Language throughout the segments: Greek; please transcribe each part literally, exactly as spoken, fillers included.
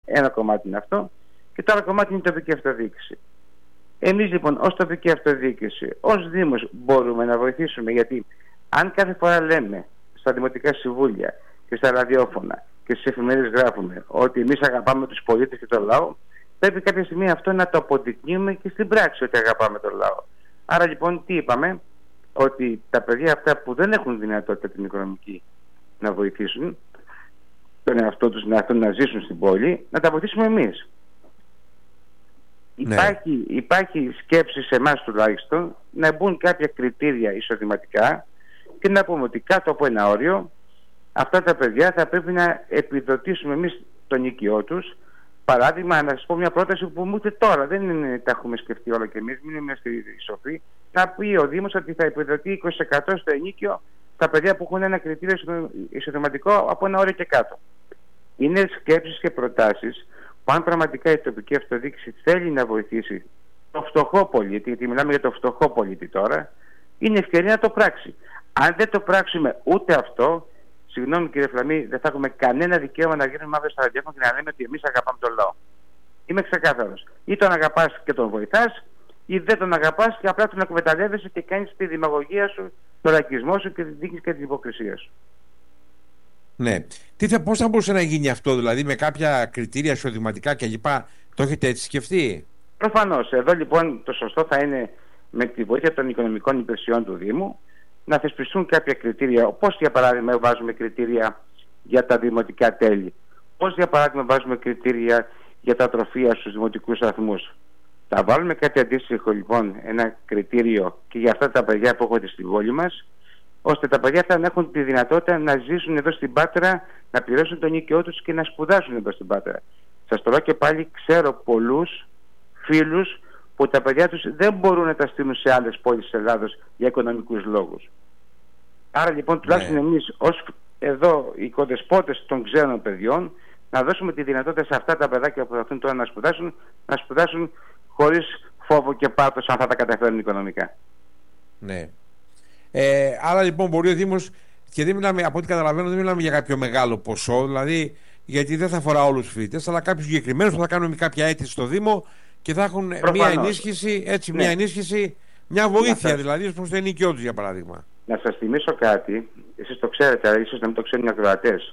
Ένα κομμάτι είναι αυτό. Και το άλλο κομμάτι είναι η τοπική αυτοδιοίκηση. Εμείς λοιπόν ως τοπική αυτοδιοίκηση, ως Δήμος μπορούμε να βοηθήσουμε, γιατί αν κάθε φορά λέμε στα δημοτικά συμβούλια και στα ραδιόφωνα και στις εφημερίδες γράφουμε ότι εμείς αγαπάμε τους πολίτες και τον λαό, πρέπει κάποια στιγμή αυτό να το αποδεικνύουμε και στην πράξη ότι αγαπάμε τον λαό. Άρα λοιπόν τι είπαμε? Ότι τα παιδιά αυτά που δεν έχουν δυνατότητα την οικονομική να βοηθήσουν τον εαυτό τους να, να ζήσουν στην πόλη, να τα βοηθήσουμε εμείς. Ναι. Υπάρχει, υπάρχει σκέψη σε εμάς τουλάχιστον να μπουν κάποια κριτήρια εισοδηματικά και να πούμε ότι κάτω από ένα όριο αυτά τα παιδιά θα πρέπει να επιδοτήσουμε εμείς τον οικειό τους. Παράδειγμα, να σας πω μια πρόταση που μου ούτε τώρα δεν είναι, τα έχουμε σκεφτεί όλα και εμείς, μην είμαστε σοφοί. Να πει ο Δήμος ότι θα επιδοτεί είκοσι τοις εκατό στο ενοίκιο τα παιδιά που έχουν ένα κριτήριο εισοδηματικό από ένα όριο και κάτω. Είναι σκέψεις και προτάσεις που αν πραγματικά η τοπική αυτοδιοίκηση θέλει να βοηθήσει το φτωχό πολίτη, γιατί μιλάμε για το φτωχό πολίτη τώρα, είναι ευκαιρία να το πράξει. Αν δεν το πράξουμε ούτε αυτό, συγγνώμη κύριε Φλαμή, δεν θα έχουμε κανένα δικαίωμα να γίνουμε αύριο στα ραδιόφωνα και να λέμε ότι εμείς αγαπάμε τον λαό. Είμαι ξεκάθαρος. Ή τον αγαπάς και τον βοηθάς, ή δεν τον αγαπάς και απλά τον εκμεταλλεύεσαι και κάνεις τη δημαγωγία σου, τον λαϊκισμό σου και δείχνεις και την υποκρισία σου. Ναι. Τι θα, πώς θα μπορούσε να γίνει αυτό, δηλαδή με κάποια κριτήρια εισοδηματικά κλπ. Το έχετε έτσι σκεφτεί? Προφανώς. Εδώ λοιπόν το σωστό θα είναι με τη βοήθεια των οικονομικών υπηρεσιών του Δήμου να θεσπιστούν κάποια κριτήρια. Πώς για παράδειγμα βάζουμε κριτήρια για τα δημοτικά τέλη, πώς για παράδειγμα βάζουμε κριτήρια για τα τροφεία στους δημοτικούς σταθμούς. Θα βάλουμε κάτι αντίστοιχο λοιπόν, ένα κριτήριο και για αυτά τα παιδιά που έχονται στην πόλη μας, ώστε τα παιδιά αυτά να έχουν τη δυνατότητα να ζήσουν εδώ στην Πάτρα, να πληρώσουν τον οικειό τους και να σπουδάσουν εδώ στην Πάτρα. Σας το λέω και πάλι, ξέρω πολλούς φίλους που τα παιδιά τους δεν μπορούν να τα στείλουν σε άλλες πόλεις της Ελλάδος για οικονομικούς λόγους. Άρα λοιπόν τουλάχιστον ναι. εμείς ως εδώ οι οικοδεσπότες των ξένων παιδιών να δώσουμε τη δυνατότητα σε αυτά τα παιδάκια που προσπαθούν τώρα να σπουδάσουν, να σπουδάσουν χωρίς φόβο και πάθος αν θα τα καταφέρουν οικονομικά. Ναι. Ε, άρα λοιπόν μπορεί ο Δήμος, και δεν μιλάμε, από ό,τι καταλαβαίνω, δεν μιλάμε για κάποιο μεγάλο ποσό, δηλαδή γιατί δεν θα αφορά όλους τους φοιτητές, αλλά κάποιους συγκεκριμένους που θα κάνουν κάποια αίτηση στο Δήμο και θα έχουν Προφανώς. μια ενίσχυση, έτσι, ναι. μια ενίσχυση, μια βοήθεια δηλαδή προς το ενοικιό τους για παράδειγμα. Να σας θυμίσω κάτι, εσείς το ξέρετε, αλλά ίσως να μην το ξέρουν οι ακροατές.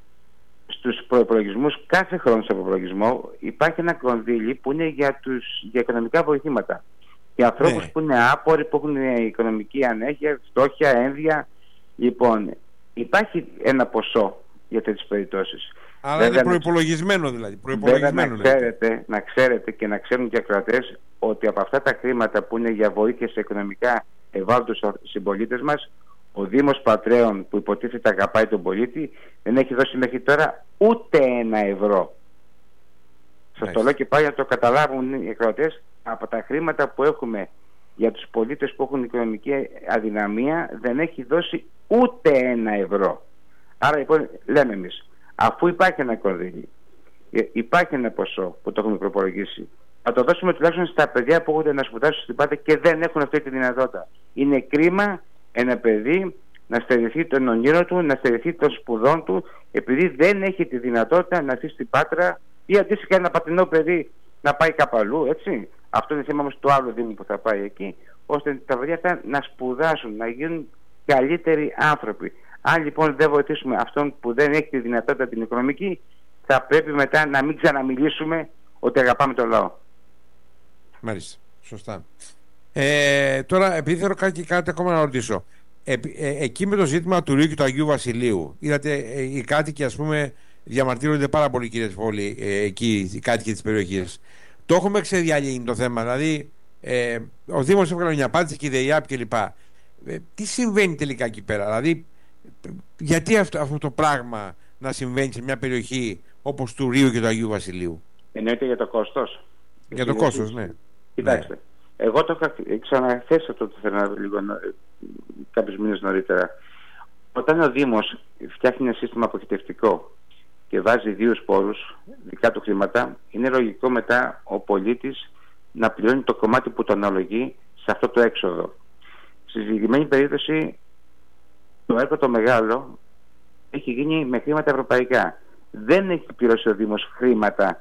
Στους προϋπολογισμούς, κάθε χρόνο στον προϋπολογισμό υπάρχει ένα κονδύλι που είναι για, τους, για οικονομικά βοηθήματα. Για ανθρώπους ναι. που είναι άποροι, που έχουν οικονομική ανέχεια, φτώχεια, ένδια. Λοιπόν, υπάρχει ένα ποσό για τέτοιες περιπτώσεις. Αλλά βέβαια, είναι προϋπολογισμένο δηλαδή. Προϋπολογισμένο, βέβαια, να, ξέρετε, να ξέρετε και να ξέρουν και οι ακροατές ότι από αυτά τα χρήματα που είναι για βοήθεια σε οικονομικά ευάλωτους συμπολίτες μας, ο Δήμος Πατρέων που υποτίθεται αγαπάει τον πολίτη δεν έχει δώσει μέχρι τώρα ούτε ένα ευρώ. Σας το λέω και πάλι να το καταλάβουν οι ακροατές. Από τα χρήματα που έχουμε για τους πολίτες που έχουν οικονομική αδυναμία δεν έχει δώσει ούτε ένα ευρώ. Άρα λοιπόν λέμε εμείς, αφού υπάρχει ένα κονδύλι, υπάρχει ένα ποσό που το έχουμε προπολογίσει, να το δώσουμε τουλάχιστον στα παιδιά που έχουν να σπουδάσουν στην Πάτρα και δεν έχουν αυτή τη δυνατότητα. Είναι κρίμα ένα παιδί να στερηθεί τον ονείρο του, να στερηθεί των σπουδών του, επειδή δεν έχει τη δυνατότητα να έρθει στην Πάτρα ή αντίστοιχα ένα πατρινό παιδί να πάει κάπου αλλού, έτσι. Αυτό είναι θέμα όμως του άλλου Δήμου που θα πάει εκεί, ώστε τα παιδιά αυτά να σπουδάσουν, να γίνουν καλύτεροι άνθρωποι. Αν λοιπόν δεν βοηθήσουμε αυτόν που δεν έχει τη δυνατότητα την οικονομική, θα πρέπει μετά να μην ξαναμιλήσουμε ότι αγαπάμε τον λαό. Μάλιστα, σωστά. Ε, τώρα, επειδή θέλω κάτι, κάτι ακόμα να ρωτήσω. Ε, ε, εκεί με το ζήτημα του Ρίου και του Αγίου Βασιλείου, είδατε, ε, οι κάτοικοι, ας πούμε, διαμαρτύρονται πάρα πολύ, κύριε Φόλη, ε, εκεί, οι κάτοικοι της περιοχής. Το έχουμε ξεδιαλύνει το θέμα. Δηλαδή, ε, ο Δήμος έβγαλε μια απάντηση και η ΔΕΙΑΠ κλπ. Ε, τι συμβαίνει τελικά εκεί πέρα, δηλαδή, γιατί αυτό, αυτό το πράγμα να συμβαίνει σε μια περιοχή όπως του Ρίου και του Αγίου Βασιλείου? Εννοείται για το κόστος. Για το κόστος, ναι. Κοιτάξτε, ναι. εγώ το είχα ξαναθέσει αυτό το θέμα λίγο κάποιους μήνες νωρίτερα. Όταν ο Δήμος φτιάχνει ένα σύστημα αποχετευτικό και βάζει δύο σπόρους, δικά του χρήματα, είναι λογικό μετά ο πολίτης να πληρώνει το κομμάτι που τον αναλογεί σε αυτό το έξοδο. Στη συγκεκριμένη περίπτωση, το έργο το μεγάλο έχει γίνει με χρήματα ευρωπαϊκά. Δεν έχει πληρώσει ο Δήμος χρήματα